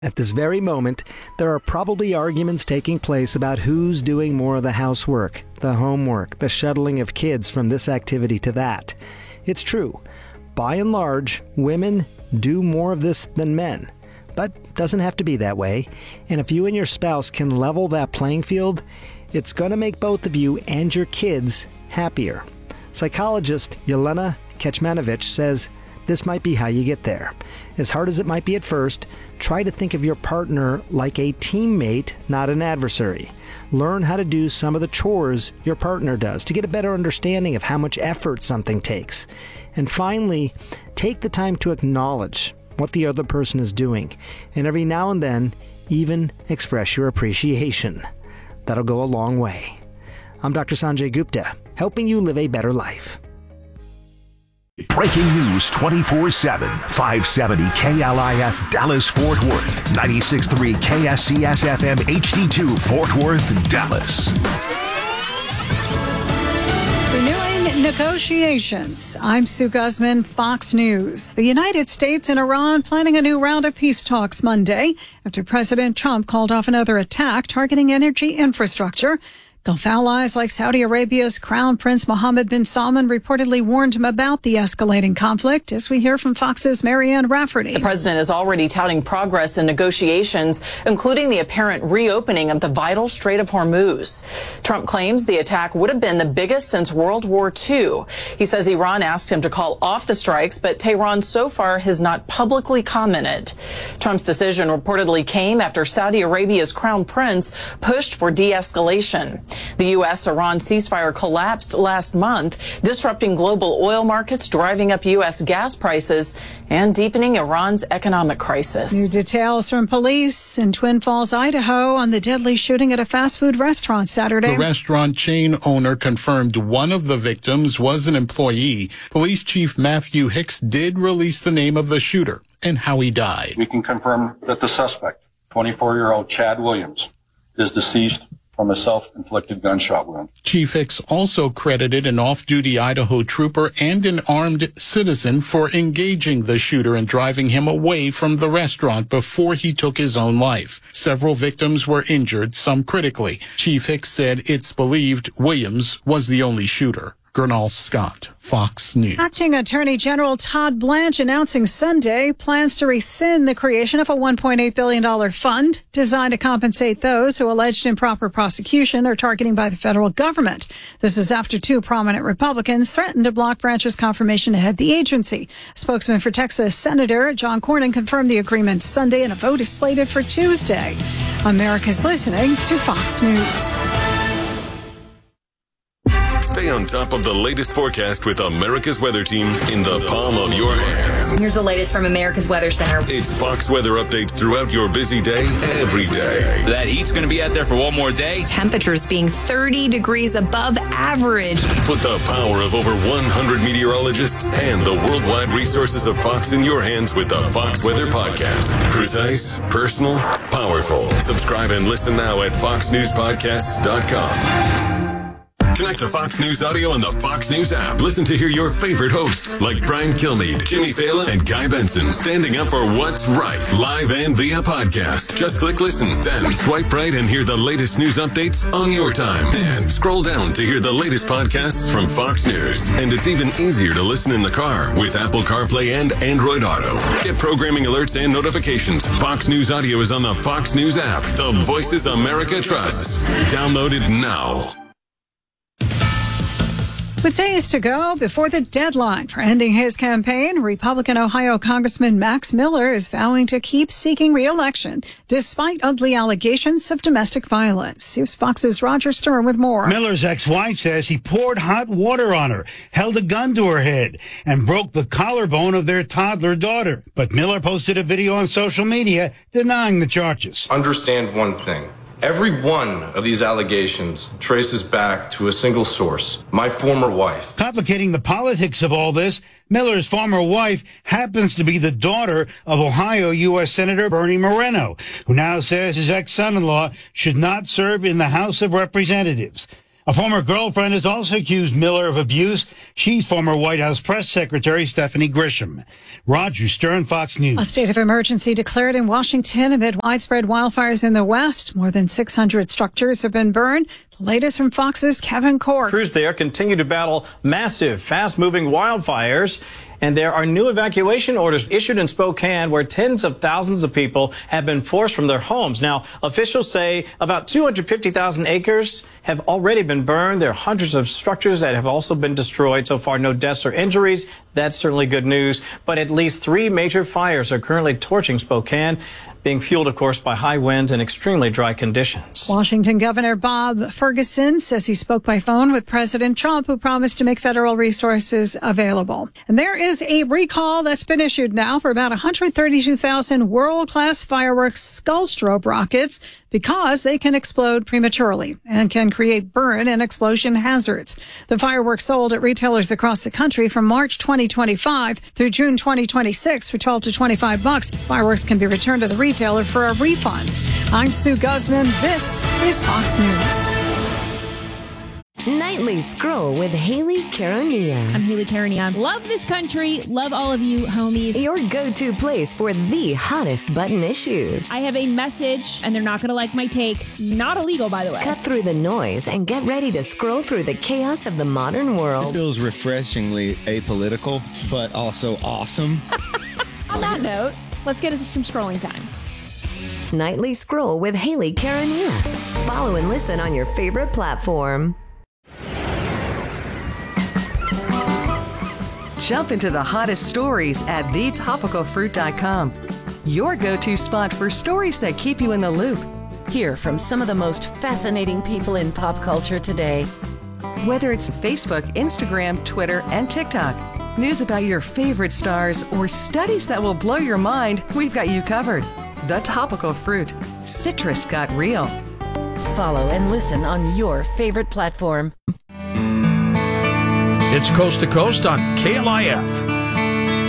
At this very moment, there are probably arguments taking place about who's doing more of the housework, the homework, the shuttling of kids from this activity to that. It's true. By and large, women do more of this than men. But doesn't have to be that way. And if you and your spouse can level that playing field, it's going to make both of you and your kids happier. Psychologist Yelena Kecmanovic says this might be how you get there. As hard as it might be at first, try to think of your partner like a teammate, not an adversary. Learn how to do some of the chores your partner does to get a better understanding of how much effort something takes. And finally, take the time to acknowledge what the other person is doing, and every now and then, even express your appreciation. That'll go a long way. I'm Dr. Sanjay Gupta, helping you live a better life. Breaking news 24/7, 570 KLIF Dallas-Fort Worth, 96.3 KSCS-FM HD2 Fort Worth, Dallas. Renewing negotiations. I'm Sue Guzman, Fox News. The United States and Iran planning a new round of peace talks Monday after President Trump called off another attack targeting energy infrastructure. Gulf allies like Saudi Arabia's Crown Prince Mohammed bin Salman reportedly warned him about the escalating conflict, as we hear from Fox's Marianne Rafferty. The president is already touting progress in negotiations, including the apparent reopening of the vital Strait of Hormuz. Trump claims the attack would have been the biggest since World War II. He says Iran asked him to call off the strikes, but Tehran so far has not publicly commented. Trump's decision reportedly came after Saudi Arabia's Crown Prince pushed for de-escalation. The U.S.-Iran ceasefire collapsed last month, disrupting global oil markets, driving up U.S. gas prices, and deepening Iran's economic crisis. New details from police in Twin Falls, Idaho, on the deadly shooting at a fast food restaurant Saturday. The restaurant chain owner confirmed one of the victims was an employee. Police Chief Matthew Hicks did release the name of the shooter and how he died. We can confirm that the suspect, 24-year-old Chad Williams, is deceased from a self-inflicted gunshot wound. Chief Hicks also credited an off-duty Idaho trooper and an armed citizen for engaging the shooter and driving him away from the restaurant before he took his own life. Several victims were injured, some critically. Chief Hicks said it's believed Williams was the only shooter. Gernal Scott, Fox News. Acting Attorney General Todd Blanche announcing Sunday plans to rescind the creation of a $1.8 billion fund designed to compensate those who alleged improper prosecution or targeting by the federal government. This is after two prominent Republicans threatened to block Blanche's confirmation to head the agency. Spokesman for Texas Senator John Cornyn confirmed the agreement Sunday, and a vote is slated for Tuesday. America's listening to Fox News. Stay on top of the latest forecast with America's Weather Team in the palm of your hands. Here's the latest from America's Weather Center. It's Fox weather updates throughout your busy day, every day. That heat's going to be out there for one more day. Temperatures being 30 degrees above average. Put the power of over 100 meteorologists and the worldwide resources of Fox in your hands with the Fox Weather Podcast. Precise, personal, powerful. Subscribe and listen now at foxnewspodcasts.com. Connect to Fox News Audio on the Fox News app. Listen to hear your favorite hosts like Brian Kilmeade, Jimmy Fallon, and Guy Benson standing up for what's right, live and via podcast. Just click listen, then swipe right and hear the latest news updates on your time. And scroll down to hear the latest podcasts from Fox News. And it's even easier to listen in the car with Apple CarPlay and Android Auto. Get programming alerts and notifications. Fox News Audio is on the Fox News app. The voices America trusts. Download it now. With days to go before the deadline for ending his campaign, Republican Ohio Congressman Max Miller is vowing to keep seeking re-election despite ugly allegations of domestic violence. Here's Fox's Roger Stern with more. Miller's ex-wife says he poured hot water on her, held a gun to her head, and broke the collarbone of their toddler daughter. But Miller posted a video on social media denying the charges. Understand one thing. Every one of these allegations traces back to a single source, my former wife. Complicating the politics of all this, Miller's former wife happens to be the daughter of Ohio U.S. Senator Bernie Moreno, who now says his ex-son-in-law should not serve in the House of Representatives. A former girlfriend has also accused Miller of abuse. She's former White House Press Secretary Stephanie Grisham. Roger Stern, Fox News. A state of emergency declared in Washington amid widespread wildfires in the West. More than 600 structures have been burned. The latest from Fox's Kevin Cork. Crews there continue to battle massive, fast-moving wildfires. And there are new evacuation orders issued in Spokane where tens of thousands of people have been forced from their homes. Now, officials say about 250,000 acres have already been burned. There are hundreds of structures that have also been destroyed. So far, no deaths or injuries. That's certainly good news. But at least 3 major fires are currently torching Spokane, being fueled, of course, by high winds and extremely dry conditions. Washington Governor Bob Ferguson says he spoke by phone with President Trump, who promised to make federal resources available. And there is a recall that's been issued now for about 132,000 world-class fireworks Skullstrobe rockets because they can explode prematurely and can create burn and explosion hazards. The fireworks sold at retailers across the country from March 2025 through June 2026 for $12 to $25. Fireworks can be returned to the retailer for a refund. I'm Sue Guzman. This is Fox News. Nightly Scroll with Haley Caronia. I'm Haley Caronia. Love this country. Love all of you, homies. Your go-to place for the hottest button issues. I have a message, and they're not going to like my take. Not illegal, by the way. Cut through the noise and get ready to scroll through the chaos of the modern world. This feels refreshingly apolitical, but also awesome. On that note, let's get into some scrolling time. Nightly Scroll with Haley Caronia. Follow and listen on your favorite platform. Jump into the hottest stories at thetopicalfruit.com. Your go-to spot for stories that keep you in the loop. Hear from some of the most fascinating people in pop culture today. Whether it's Facebook, Instagram, Twitter, and TikTok, news about your favorite stars, or studies that will blow your mind, we've got you covered. The Topical Fruit. Citrus got real. Follow and listen on your favorite platform. It's Coast to Coast on KLIF.